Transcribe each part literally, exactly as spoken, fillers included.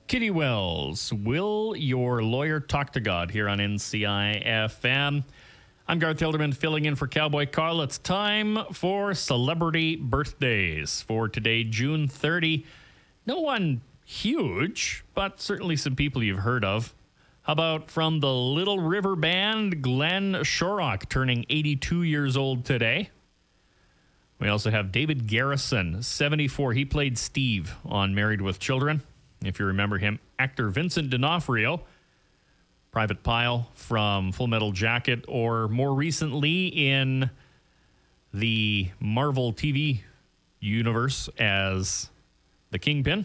Kitty Wells, Will Your Lawyer Talk to God here on N C I F M. I'm Garth Hilderman filling in for Cowboy Carl. It's time for celebrity birthdays for today, June thirtieth. No one huge, but certainly some people you've heard of. How about from the Little River Band, Glenn Shorrock, turning eighty-two years old today. We also have David Garrison, seventy-four. He played Steve on Married with Children. If you remember him, actor Vincent D'Onofrio, Private Pyle from Full Metal Jacket, or more recently in the Marvel T V universe as the Kingpin.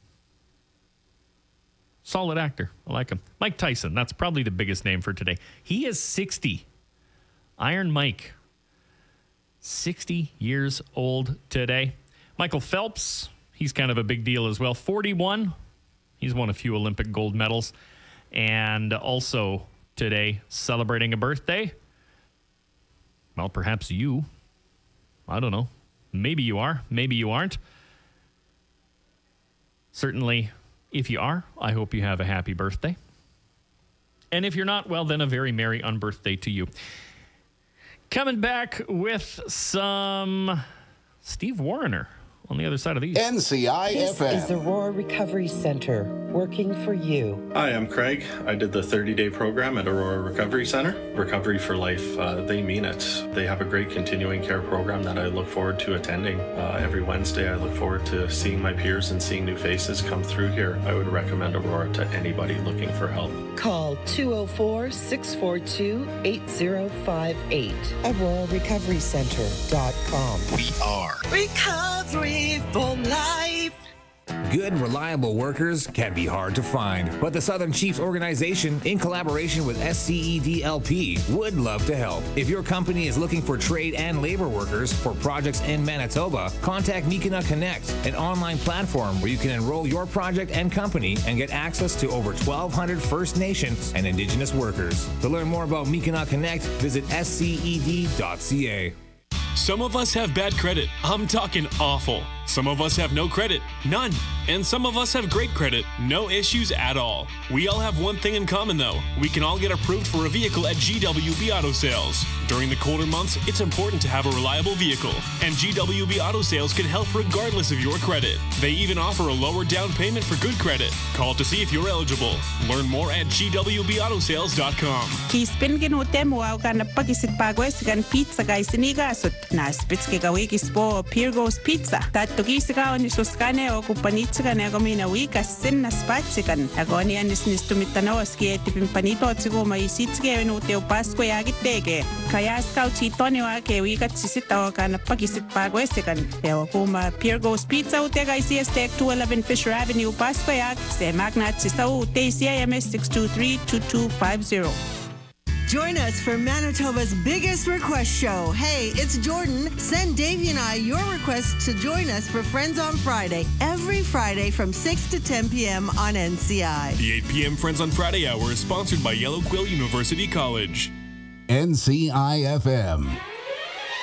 Solid actor. I like him. Mike Tyson, that's probably the biggest name for today. He is sixty. Iron Mike. sixty years old today. Michael Phelps, he's kind of a big deal as well. forty-one. He's won a few Olympic gold medals. And also today, celebrating a birthday. Well, perhaps you. I don't know. Maybe you are. Maybe you aren't. Certainly, if you are, I hope you have a happy birthday. And if you're not, well, then a very merry unbirthday to you. Coming back with some Steve Wariner on the other side of these. N C I F M. This is Aurora Recovery Center, working for you. Hi, I'm Craig. I did the thirty-day program at Aurora Recovery Center. Recovery for Life, uh, they mean it. They have a great continuing care program that I look forward to attending. Uh, every Wednesday, I look forward to seeing my peers and seeing new faces come through here. I would recommend Aurora to anybody looking for help. Call two oh four, six four two, eight oh five eight. Aurora Recovery Center dot com. We are Recovery for Life. Good, reliable workers can be hard to find, but the Southern Chiefs organization, in collaboration with S C E D L P, would love to help. If your company is looking for trade and labor workers for projects in Manitoba, contact Mikina Connect, an online platform where you can enroll your project and company and get access to over twelve hundred First Nations and Indigenous workers. To learn more about Mikina Connect, visit S C E D dot C A. Some of us have bad credit. I'm talking awful. Some of us have no credit, none. And some of us have great credit, no issues at all. We all have one thing in common though. We can all get approved for a vehicle at G W B Auto Sales. During the colder months, it's important to have a reliable vehicle. And G W B Auto Sales can help regardless of your credit. They even offer a lower down payment for good credit. Call to see if you're eligible. Learn more at G W B auto sales dot com. Kispin ginutemo au kan pagisit pagwes kan pizza guys inigasot. Na spitske gawikis po Pirgos Pizza. Tatto kisika on suskane o kupanitsa ne gomina wika sinna spatsikan. Agoni anis nistumitanoski etipin panito tsigo maisitske no teo pasko yagitege. Kaya skauchi toni wa ke wika tsisita o kan pagisit pagwesikan. Teo kuma Pirgos Pizza utega isiestek two eleven Fisher Avenue Pasko yag se magnat sisau T C A M S six two three two two five zero. Join us for Manitoba's biggest request show. Hey, it's Jordan. Send Davey and I your request to join us for Friends on Friday, every Friday from six to ten p.m. on N C I. The eight p.m. Friends on Friday hour is sponsored by Yellow Quill University College. N C I F M.